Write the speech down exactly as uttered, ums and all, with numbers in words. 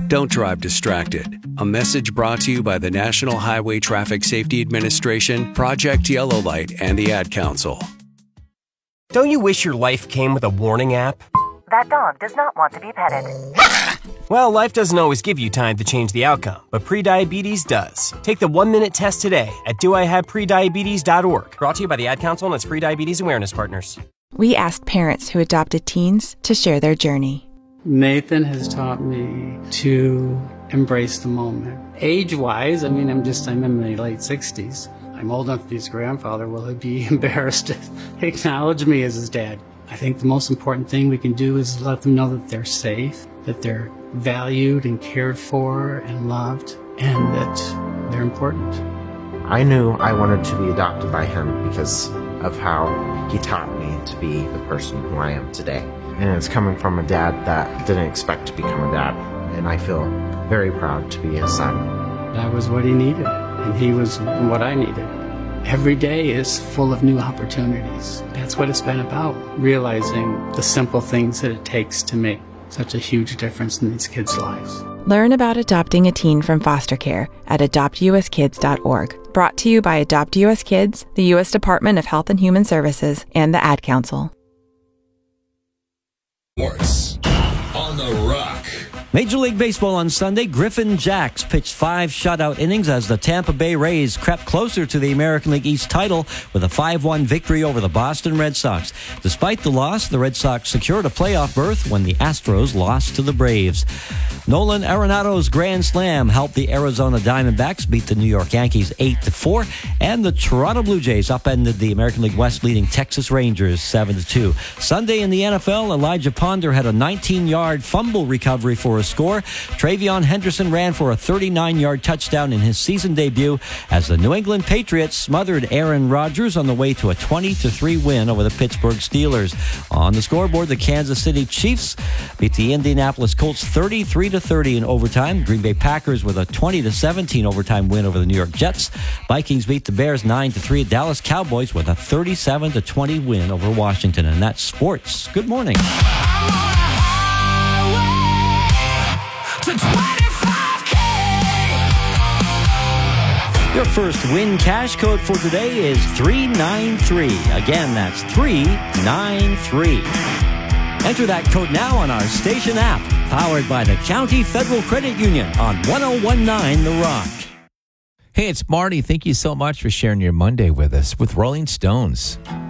Don't drive distracted. A message brought to you by the National Highway Traffic Safety Administration, Project Yellow Light, and the Ad Council. Don't you wish your life came with a warning app? That dog does not want to be petted. Well, life doesn't always give you time to change the outcome, but prediabetes does. Take the one-minute test today at do I have prediabetes dot org. Brought to you by the Ad Council and its Prediabetes Awareness Partners. We asked parents who adopted teens to share their journey. Nathan has taught me to embrace the moment. Age-wise, I mean, I'm just, I'm in my late sixties. I'm old enough to be his grandfather. Will he be embarrassed to acknowledge me as his dad? I think the most important thing we can do is let them know that they're safe, that they're valued and cared for and loved, and that they're important. I knew I wanted to be adopted by him because of how he taught me to be the person who I am today. And it's coming from a dad that didn't expect to become a dad, and I feel very proud to be his son. That was what he needed, and he was what I needed. Every day is full of new opportunities. That's what it's been about, realizing the simple things that it takes to make such a huge difference in these kids' lives. Learn about adopting a teen from foster care at adopt u s kids dot org. Brought to you by Adopt U S Kids, the U S Department of Health and Human Services, and the Ad Council. Sports on the Rock. Major League Baseball on Sunday, Griffin Jacks pitched five shutout innings as the Tampa Bay Rays crept closer to the American League East title with a five one victory over the Boston Red Sox. Despite the loss, the Red Sox secured a playoff berth when the Astros lost to the Braves. Nolan Arenado's grand slam helped the Arizona Diamondbacks beat the New York Yankees eight to four, and the Toronto Blue Jays upended the American League West leading Texas Rangers seven to two. Sunday in the N F L, Elijah Ponder had a nineteen-yard fumble recovery for a score. Travion Henderson ran for a thirty-nine-yard touchdown in his season debut as the New England Patriots smothered Aaron Rodgers on the way to a twenty to three win over the Pittsburgh Steelers. On the scoreboard, the Kansas City Chiefs beat the Indianapolis Colts thirty-three to thirty in overtime. Green Bay Packers with a twenty to seventeen overtime win over the New York Jets. Vikings beat the Bears nine to three. Dallas Cowboys with a thirty-seven to twenty win over Washington. And that's sports. Good morning. Your first win cash code for today is three nine three. Again, that's three nine three. Enter that code now on our station app, powered by the County Federal Credit Union on one oh one point nine The Rock. Hey, it's Marty. Thank you so much for sharing your Monday with us with Rolling Stones.